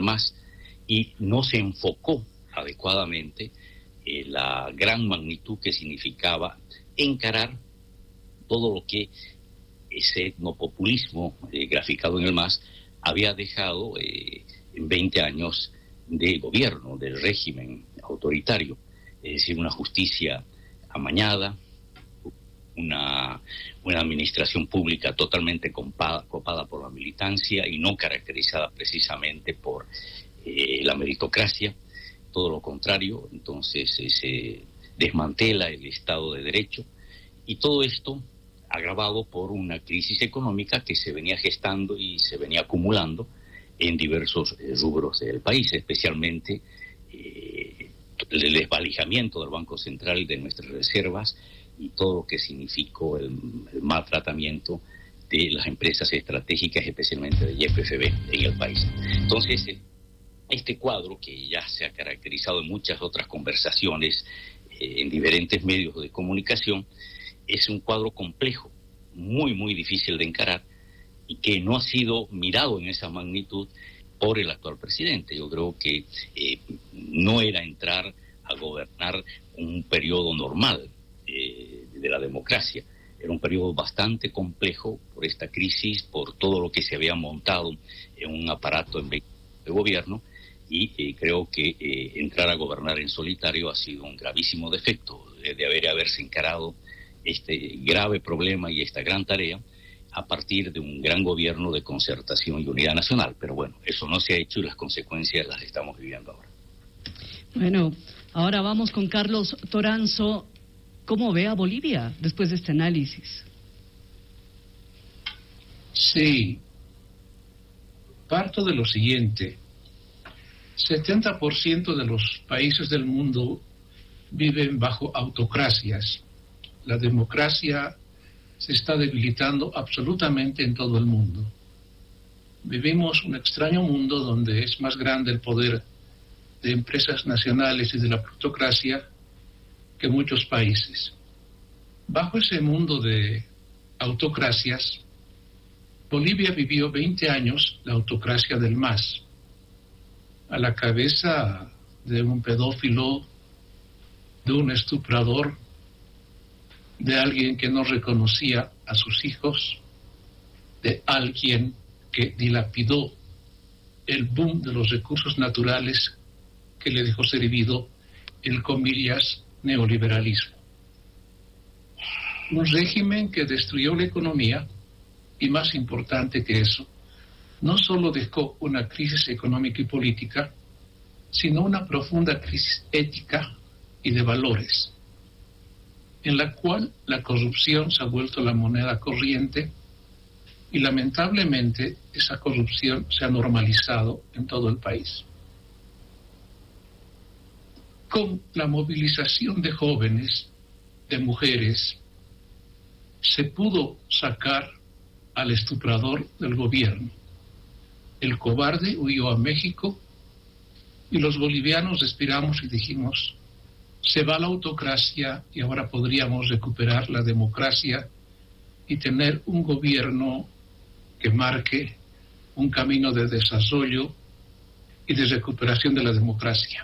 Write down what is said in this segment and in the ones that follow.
más, y no se enfocó adecuadamente la gran magnitud que significaba encarar todo lo que ese etnopopulismo graficado en el MAS había dejado en 20 años de gobierno, del régimen autoritario. Es decir, una justicia amañada, una administración pública totalmente copada por la militancia y no caracterizada precisamente por la meritocracia, todo lo contrario. Entonces se desmantela el Estado de Derecho, y todo esto agravado por una crisis económica que se venía gestando y se venía acumulando en diversos rubros del país, especialmente el desvalijamiento del Banco Central y de nuestras reservas, y todo lo que significó el maltratamiento de las empresas estratégicas, especialmente de YPFB en el país. Entonces, este cuadro, que ya se ha caracterizado en muchas otras conversaciones en diferentes medios de comunicación, es un cuadro complejo, muy, muy difícil de encarar, y que no ha sido mirado en esa magnitud por el actual presidente. Yo creo que no era entrar a gobernar un periodo normal de la democracia. Era un periodo bastante complejo por esta crisis, por todo lo que se había montado en un aparato de gobierno, y creo que entrar a gobernar en solitario ha sido un gravísimo defecto de haberse encarado este grave problema y esta gran tarea a partir de un gran gobierno de concertación y unidad nacional. Pero bueno, eso no se ha hecho y las consecuencias las estamos viviendo ahora. Bueno, ahora vamos con Carlos Toranzo. ¿Cómo ve a Bolivia después de este análisis? Sí, parto de lo siguiente. 70% de los países del mundo viven bajo autocracias. La democracia se está debilitando absolutamente en todo el mundo. Vivimos un extraño mundo donde es más grande el poder de empresas nacionales y de la plutocracia que muchos países. Bajo ese mundo de autocracias, Bolivia vivió 20 años la autocracia del MAS, a la cabeza de un pedófilo, de un estuprador, de alguien que no reconocía a sus hijos, de alguien que dilapidó el boom de los recursos naturales que le dejó servido el, comillas, neoliberalismo. Un régimen que destruyó la economía, y más importante que eso, no solo dejó una crisis económica y política, sino una profunda crisis ética y de valores, en la cual la corrupción se ha vuelto la moneda corriente, y lamentablemente esa corrupción se ha normalizado en todo el país. Con la movilización de jóvenes, de mujeres, se pudo sacar al estuprador del gobierno. El cobarde huyó a México, y los bolivianos respiramos y dijimos: se va la autocracia y ahora podríamos recuperar la democracia y tener un gobierno que marque un camino de desarrollo y de recuperación de la democracia.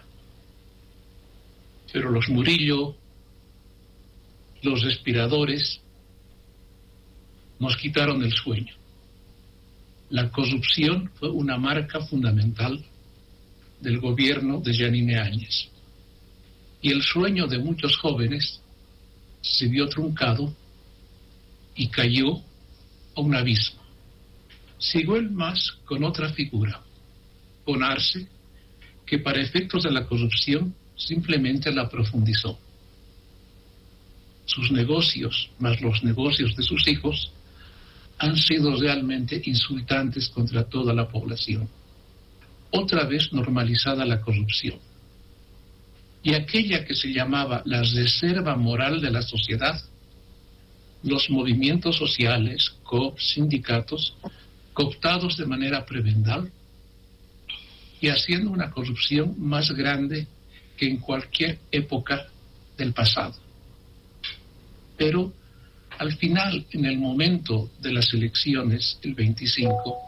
Pero los Murillo, los respiradores, nos quitaron el sueño. La corrupción fue una marca fundamental del gobierno de Yanine Áñez. Y el sueño de muchos jóvenes se vio truncado y cayó a un abismo. Siguió el MAS con otra figura, con Arce, que para efectos de la corrupción simplemente la profundizó. Sus negocios, más los negocios de sus hijos, han sido realmente insultantes contra toda la población. Otra vez normalizada la corrupción. Y aquella que se llamaba la reserva moral de la sociedad, los movimientos sociales, COP, sindicatos, cooptados de manera prebendal y haciendo una corrupción más grande que en cualquier época del pasado. Pero al final, en el momento de las elecciones, el 25,